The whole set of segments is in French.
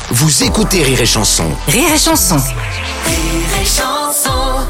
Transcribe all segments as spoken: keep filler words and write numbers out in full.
Vous écoutez Rire et Chanson. Rire et Chanson. Rire et Chanson.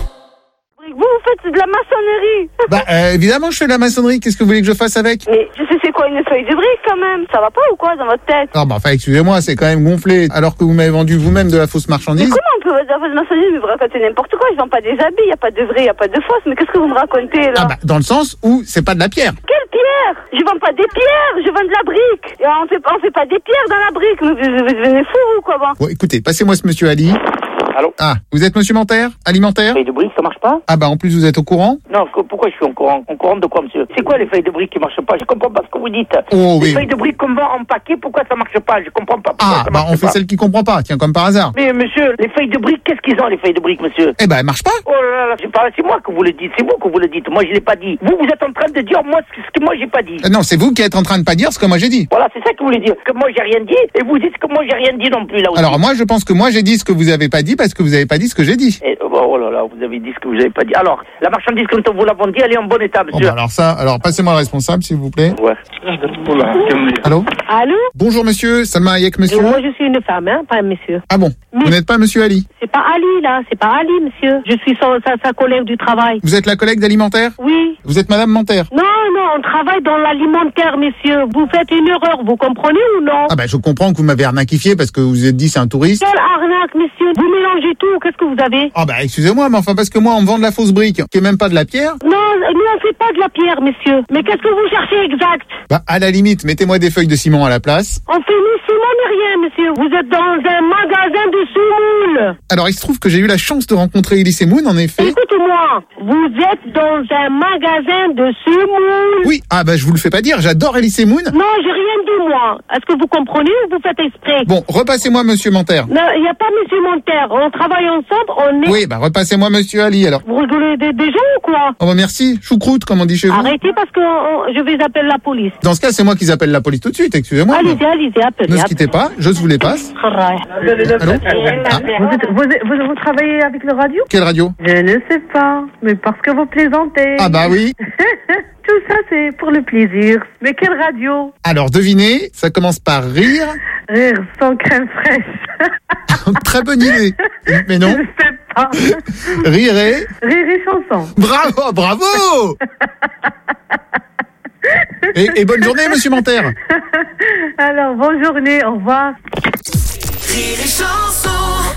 Vous, vous faites de la maçonnerie. Bah, euh, évidemment, je fais de la maçonnerie. Qu'est-ce que vous voulez que je fasse avec? Mais je sais c'est quoi une feuille de brique quand même. Ça va pas ou quoi dans votre tête? Ah, bah, enfin, excusez-moi, c'est quand même gonflé. Alors que vous m'avez vendu vous-même de la fausse Mais marchandise. comment on peut vendre de la fausse maçonnerie? Mais vous racontez n'importe quoi. Je vends pas des habits. Y a pas de vrai, y a pas de fausse. Mais qu'est-ce que vous me racontez là? Ah, bah, dans le sens où c'est pas de la pierre. Quelle pierre? Je vends pas des pierres. Je vends de la brique. Et on fait, on fait pas des pierres dans la brique. Vous, vous, vous devenez fou ou quoi bon? Bon, écoutez, passez-moi ce monsieur Ali. Allô? Ah, vous êtes monsieur Manter? Alimentaire? Feuilles de briques, ça marche pas? Ah, bah, en plus, vous êtes au courant? Non, que- pourquoi je suis en courant? En courant de quoi, monsieur? C'est quoi les feuilles de briques qui marchent pas? Je comprends pas ce que vous dites. Oh, Les oui. feuilles de briques qu'on vend en paquet, pourquoi ça marche pas? Je comprends pas pourquoi Ah, ça bah, marche on fait pas. celle qui comprend pas. Tiens, comme par hasard. Mais monsieur, les feuilles de briques, qu'est-ce qu'ils ont, les feuilles de briques, monsieur? Eh ben, elle marche pas. Oh là là, c'est pas, c'est moi que vous le dites, c'est vous que vous le dites. Moi, je l'ai pas dit. Vous, vous êtes en train de dire, moi, ce que moi, j'ai pas dit. Euh, Non, c'est vous qui êtes en train de pas dire ce que moi j'ai dit. Voilà, c'est ça que vous voulez dire. Que moi, j'ai rien dit, et vous dites que moi, j'ai rien dit non plus, là aussi. Alors, moi, je pense que moi j'ai dit ce que vous avez pas dit parce que vous avez pas dit ce que j'ai dit. Et, oh là là, vous avez dit ce que vous avez pas dit. Alors, la marchandise, quand on vous l'a vendue, elle est en bon état, Bon, monsieur. bah, alors ça, alors passez-moi le responsable, s'il vous plaît. Ouais. Allô? Allô? Bonjour monsieur, Salma Hayek, monsieur. Moi je suis une femme, hein, pas un monsieur. Ah bon? Vous n'êtes pas monsieur Ali? C'est pas Ali là, c'est pas Ali monsieur. Je suis son, sa, sa collègue du travail. Vous êtes la collègue d'Alimentaire? Oui. Vous êtes madame Manter? Non, non, on travaille dans l'alimentaire, monsieur. Vous faites une erreur, vous comprenez ou non? Ah bah je comprends que vous m'avez arnaquifié parce que vous vous êtes dit c'est un touriste. Quelle arnaque, monsieur? Vous mélangez tout, qu'est-ce que vous avez? Ah bah excusez-moi, mais enfin parce que moi on me vend de la fausse brique, qui est même pas de la pierre. Non, nous on fait pas de la pierre, monsieur. Mais qu'est-ce que vous cherchez exact? Bah à la limite, mettez-moi des feuilles de ciment à la place. On fait ni ciment ni rien, monsieur. Vous êtes dans un magasin de semoule. Alors il se trouve que j'ai eu la chance de rencontrer Elise Moon en effet. Écoutez-moi, vous êtes dans un magasin de semoule. Oui, ah bah je vous le fais pas dire, j'adore Elise Moon. Non, j'ai rien dit, moi. Est-ce que vous comprenez ou vous faites exprès? Bon, repassez-moi monsieur Manter. Non, il n'y a pas monsieur Monterre. On travaille ensemble, on est... Oui, bah repassez-moi monsieur Ali alors. Vous rigolez des, des gens ou quoi? Oh bah merci, choucroute comme on dit chez vous. Arrêtez parce que on- je vais appeler la police. Dans ce cas, c'est moi qui appelle la police tout de suite, excusez-moi. mais- Allez-y, allez-y, appelez. Ne se quittez pas, je vous les passe. Allez. Allô? Ah, Vous, êtes- vous, êtes- vous, vous travaillez avec le radio? quelle radio? Je ne sais pas, mais parce que vous plaisantez. Ah bah oui. Tout ça, c'est pour le plaisir. Mais quelle radio? Alors devinez, ça commence par rire. Rire sans crème fraîche. Très bonne idée. Mais Je non, ne sais pas. rire et... Rire et chanson. Bravo, bravo. et, et bonne journée, monsieur Manter. Alors, bonne journée, au revoir. Rire et Chanson.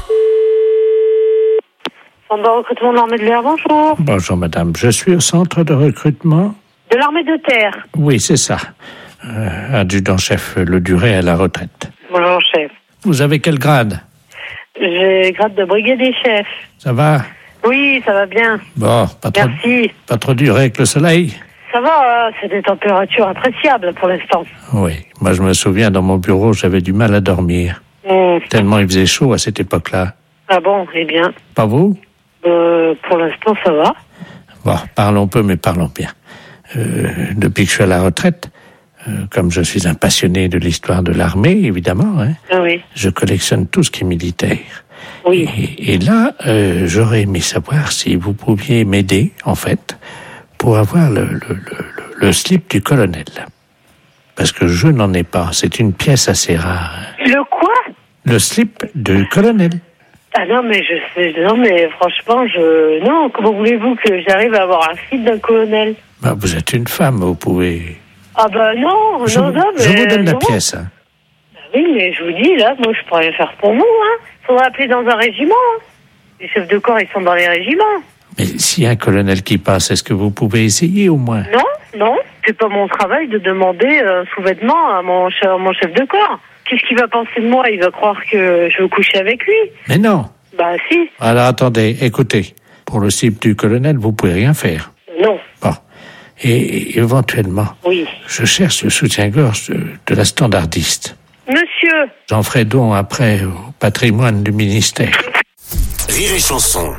On va recrutement de l'armée de l'air, bonjour. Bonjour madame, je suis au centre de recrutement. De l'armée de terre. Oui, c'est ça. Euh, adjudant-chef Le Duret à la retraite. Bonjour, chef. Vous avez quel grade? J'ai grade de brigadier chef. Ça va? Oui, ça va bien. Bon, pas trop, Merci. pas trop dur avec le soleil? Ça va, hein, c'est des températures appréciables pour l'instant. Oui, moi je me souviens dans mon bureau, j'avais du mal à dormir. Hum. Tellement il faisait chaud à cette époque-là. Ah bon, eh bien, Pas vous? euh, pour l'instant, ça va. Bon, parlons peu, mais parlons bien. Euh, depuis que je suis à la retraite, euh, comme je suis un passionné de l'histoire de l'armée, évidemment, hein, Ah oui, je collectionne tout ce qui est militaire. oui. Et, et là, euh, j'aurais aimé savoir si vous pouviez m'aider, en fait, pour avoir le, le, le, le slip du colonel. Parce que je n'en ai pas. C'est une pièce assez rare. Le quoi? Le slip du colonel. Ah non, mais je sais, non, mais franchement, je... Non, comment voulez-vous que j'arrive à avoir un slip d'un colonel? Bah, vous êtes une femme, vous pouvez... Ah bah non, Je, non, non, mais... je vous donne la non. pièce. Hein. Oui, mais je vous dis, là, moi, je pourrais rien faire pour vous, hein. Faudrait appeler dans un régiment, hein. Les chefs de corps, ils sont dans les régiments. Mais s'il y a un colonel qui passe, est-ce que vous pouvez essayer au moins? Non, non, c'est pas mon travail de demander un sous-vêtement à mon, che- à mon chef de corps. Qu'est-ce qu'il va penser de moi? Il va croire que je veux coucher avec lui. Mais non. Bah si, Alors attendez, écoutez. Pour le slip du colonel, vous pouvez rien faire. non, Bon. Et, et éventuellement, oui. je cherche le soutien-gorge de, de la standardiste. Monsieur, J'en ferai don après au patrimoine du ministère. Rire et Chanson.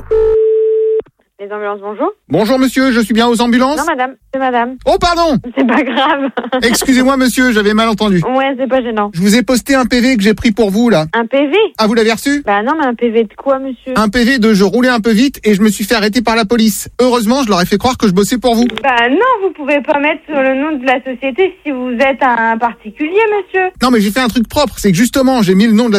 Les ambulances, bonjour. Bonjour monsieur, je suis bien aux ambulances? Non, madame, c'est madame. Oh pardon. C'est pas grave. Excusez-moi monsieur, j'avais mal entendu. Ouais, c'est pas gênant. Je vous ai posté un P V que j'ai pris pour vous là. Un P V? Ah, vous l'avez reçu? Bah non, mais un P V de quoi, monsieur? Un P V de je roulais un peu vite et je me suis fait arrêter par la police. Heureusement, je leur ai fait croire que je bossais pour vous. Bah non, vous pouvez pas mettre sur le nom de la société si vous êtes un particulier, monsieur. Non mais j'ai fait un truc propre, c'est que justement j'ai mis le nom de la